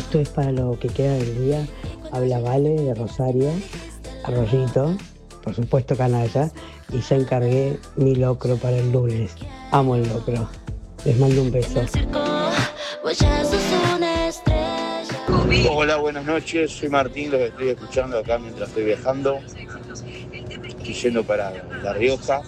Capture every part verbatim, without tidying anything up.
Esto es para lo que queda del día. Habla Vale de Rosario, Arroyito, por supuesto canalla, y ya encargué mi locro para el lunes. Amo el locro. Les mando un beso. Hola, buenas noches. Soy Martín, los estoy escuchando acá mientras estoy viajando. Estoy yendo para La Rioja.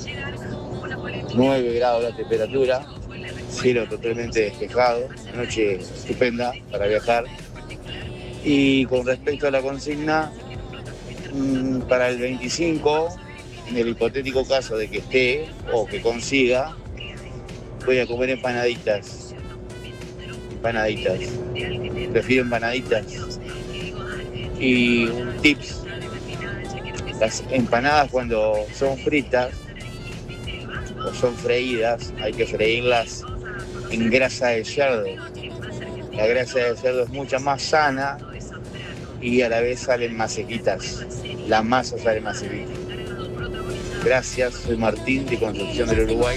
nueve grados la temperatura. Cielo totalmente despejado. Noche estupenda para viajar. Y con respecto a la consigna, mmm, para el veinticinco, en el hipotético caso de que esté o que consiga, voy a comer empanaditas. Empanaditas. Prefiero empanaditas. Y un tips. Las empanadas cuando son fritas o son freídas, hay que freírlas en grasa de cerdo. La grasa de cerdo es mucha más sana y a la vez salen más sequitas. La masa sale más sequita. Gracias, soy Martín de Concepción del Uruguay.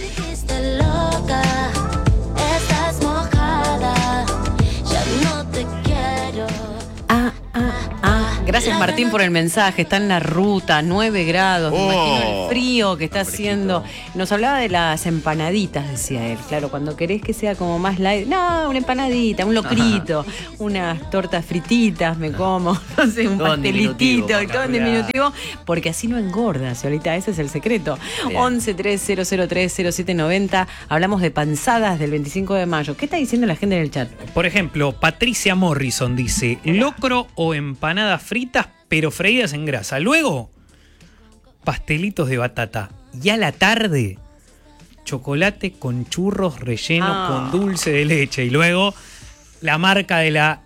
Ah, ah, ah. Gracias, Martín, por el mensaje. Está en la ruta, nueve grados. Me Oh, imagino el frío que está fresquito. haciendo. Nos hablaba de las empanaditas, decía él. Claro, cuando querés que sea como más light. No, una empanadita, un locrito, unas tortas frititas, me como, no sé, un Todo en diminutivo, pastelitito y todo en claro. diminutivo, porque así no engorda, Solita. Ese es el secreto. Bien. once tres cero cero tres cero siete noventa. Hablamos de panzadas del veinticinco de mayo. ¿Qué está diciendo la gente en el chat? Por ejemplo, Patricia Morrison dice, locro o empanadas fritas, pero freídas en grasa. Luego, pastelitos de batata. Y a la tarde, chocolate con churros relleno Ah. con dulce de leche. Y luego, la marca de la